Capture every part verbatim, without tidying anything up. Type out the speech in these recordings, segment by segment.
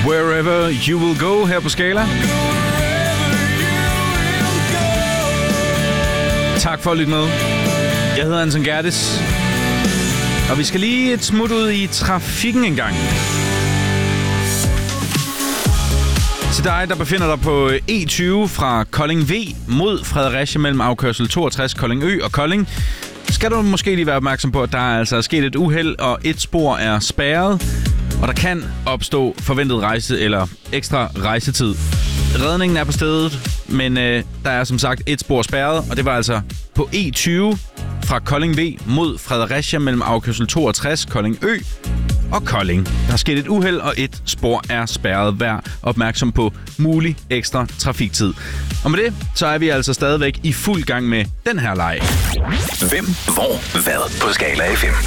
Wherever You Will Go her på Skala. Tak for at lytte med. Jeg hedder Anton Gerdes. Og vi skal lige et smut ud i trafikken en gang. Til dig, der befinder dig på E tyve fra Kolding V mod Fredericia mellem afkørsel toogtres Kolding Ø og Kolding, skal du måske lige være opmærksom på, at der er altså sket et uheld, og et spor er spærret, og der kan opstå forventet rejse eller ekstra rejsetid. Redningen er på stedet, men øh, der er som sagt et spor spærret, og det var altså på E tyve fra Kolding V mod Fredericia mellem afkørsel toogtres Kolding Ø og Kolding. Der er sket et uheld, og et spor er spærret. Vær opmærksom på mulig ekstra trafiktid. Og med det, så er vi altså stadigvæk i fuld gang med den her leg. Hvem, hvor, hvad på Skala F M?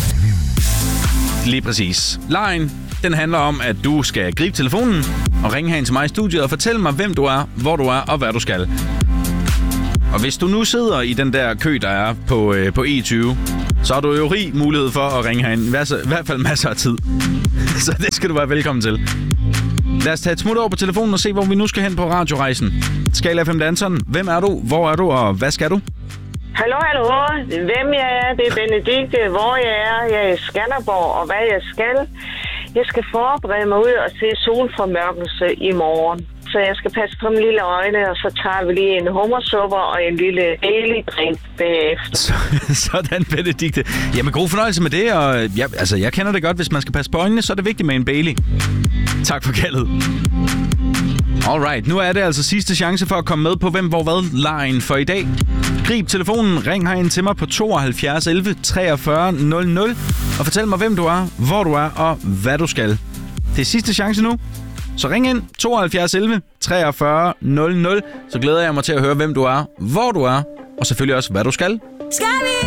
Lige præcis. Lejen, den handler om, at du skal gribe telefonen og ringe herind til mig i studiet og fortælle mig, hvem du er, hvor du er og hvad du skal. Og hvis du nu sidder i den der kø, der er på, øh, på E tyve, så har du jo rig mulighed for at ringe herind. I hvert fald masser af tid. Så det skal du være velkommen til. Lad os tage et smut over på telefonen og se, hvor vi nu skal hen på radiorejsen. Skala F M Anton, hvem er du, hvor er du, og hvad skal du? Hallo, hallo. Hvem jeg er, det er Benedikte. Hvor jeg er, jeg er i Skanderborg, og hvad jeg skal. Jeg skal forberede mig ud og se solformørkelse i morgen. Så jeg skal passe på mine lille øjne, og så tager vi lige en hummersuppe og en lille Bailey-drink bagefter. Så, sådan, Benedikte. Jamen, god fornøjelse med det, og ja, altså, jeg kender det godt. Hvis man skal passe på øjnene, så er det vigtigt med en Bailey. Tak for kaldet. Alright, nu er det altså sidste chance for at komme med på hvem, hvor, hvad lejen for i dag. Grib telefonen, ring herind til mig på tooghalvfjerds elleve treogfyrre nul nul og fortæl mig, hvem du er, hvor du er og hvad du skal. Det er sidste chance nu. Så ring ind tooghalvfjerds elleve treogfyrre nul nul, så glæder jeg mig til at høre, hvem du er, hvor du er, og selvfølgelig også, hvad du skal. Skal vi?